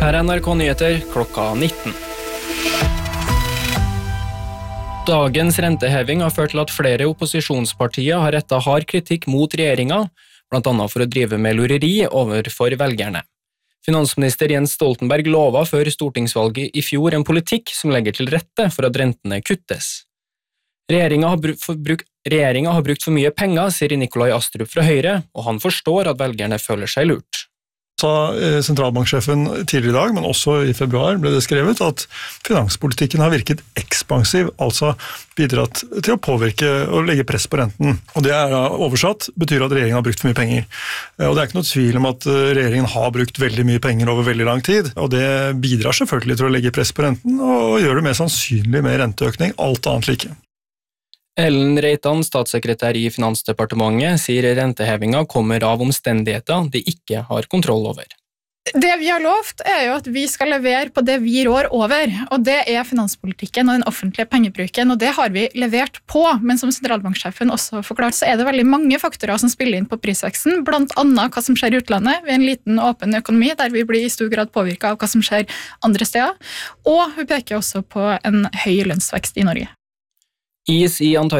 Her NRK Nyheter klokka 19. Dagens renteheving har ført til at flere opposisjonspartier har rettet hard kritikk mot regjeringen, blant annet for å drive med lureri overfor velgerne. Finansminister Jens Stoltenberg lovet før stortingsvalget i fjor en politikk som legger til rette for at rentene kuttes. Regjeringen har brukt for mye penger, sier Nikolai Astrup fra Høyre, og han forstår at velgerne føler seg lurt. Sa sentralbanksjefen tidligere i dag, men også i februar ble det skrevet at finanspolitikken har virket ekspansiv, altså bidratt til å påvirke og legge press på renten. Og det er oversatt, betyr at regjeringen har brukt for mye penger. Og det er ikke noe tvil om at regjeringen har brukt veldig mye penger over veldig lang tid, og det bidrar selvfølgelig til å legge press på renten og gjør det mer sannsynlig med renteøkning, alt annet like. Ellen Reitan, statssekretær i Finansdepartementet, sier rentehevingen kommer av omstendigheter de ikke har kontroll over. Det vi har lovt er jo at vi skal levere på det vi rår over, og det er finanspolitikken og den offentlige pengebruken, og det har vi levert på, men som sentralbanksjefen også forklart, så er det veldig mange faktorer som spiller inn på prisveksten, blant annet hva som skjer i utlandet, ved en liten åpen økonomi, der vi blir i stor grad påvirket av hva som skjer andre steder, og hun peker også på en høy lønnsvekst i Norge. Is i Antarktis